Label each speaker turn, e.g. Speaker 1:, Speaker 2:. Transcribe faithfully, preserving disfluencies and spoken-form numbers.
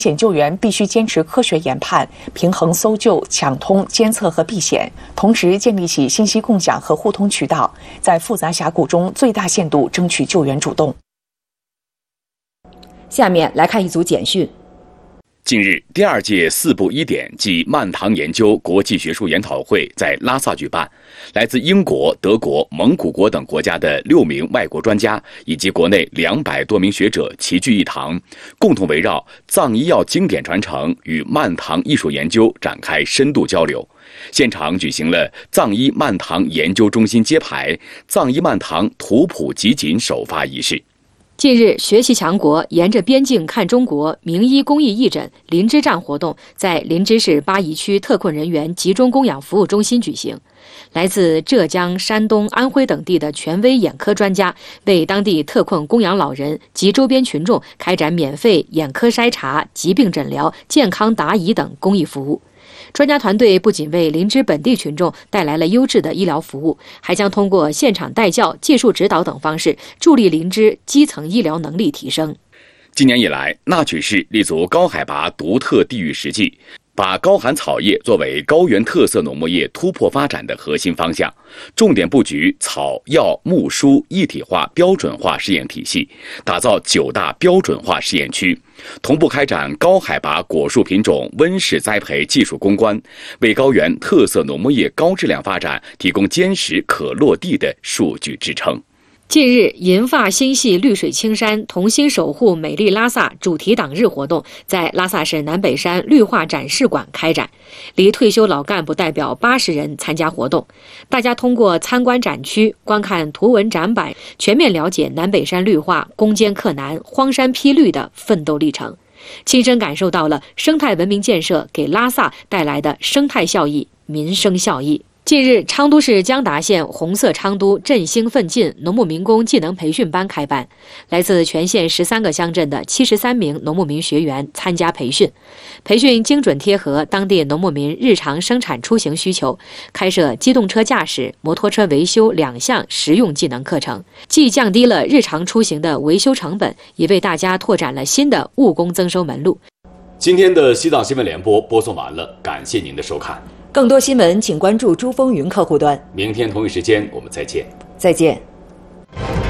Speaker 1: 险救援必须坚持科学研判，平衡搜救、抢通、监测和避险，同时建立起信息共享和互通渠道，在复杂峡谷中最大限度争取救援主动。
Speaker 2: 下面来看一组简讯。
Speaker 3: 近日，第二届四步一点暨蔓糖研究国际学术研讨会在拉萨举办，来自英国、德国、蒙古国等国家的六名外国专家以及国内两百多名学者齐聚一堂，共同围绕藏医药经典传承与蔓糖艺术研究展开深度交流。现场举行了藏医蔓糖研究中心揭牌、藏医蔓糖图谱集锦首发仪式。
Speaker 2: 近日，学习强国沿着边境看中国名医公益义诊林芝站活动在林芝市巴宜区特困人员集中供养服务中心举行。来自浙江、山东、安徽等地的权威眼科专家为当地特困供养老人及周边群众开展免费眼科筛查、疾病诊疗、健康答疑等公益服务。专家团队不仅为林芝本地群众带来了优质的医疗服务，还将通过现场带教、技术指导等方式，助力林芝基层医疗能力提升。
Speaker 3: 今年以来，纳曲市立足高海拔独特地域实际，把高寒草业作为高原特色农牧业突破发展的核心方向，重点布局草药木书一体化标准化试验体系，打造九大标准化试验区，同步开展高海拔果树品种温室栽培技术攻关，为高原特色农牧业高质量发展提供坚实可落地的数据支撑。
Speaker 2: 近日，银发心系绿水青山，同心守护美丽拉萨主题党日活动在拉萨市南北山绿化展示馆开展，离退休老干部代表八十人参加活动。大家通过参观展区、观看图文展板，全面了解南北山绿化攻坚克难、荒山披绿的奋斗历程，亲身感受到了生态文明建设给拉萨带来的生态效益、民生效益。近日，昌都市江达县红色昌都振兴奋进农牧民工技能培训班开办，来自全县十三个乡镇的七十三名农牧民学员参加培训。培训精准贴合当地农牧民日常生产出行需求，开设机动车驾驶、摩托车维修两项实用技能课程，既降低了日常出行的维修成本，也为大家拓展了新的务工增收门路。
Speaker 3: 今天的西藏新闻联播播送完了，感谢您的收看。
Speaker 2: 更多新闻请关注珠风云客户端。
Speaker 3: 明天同一时间我们再见。
Speaker 2: 再见。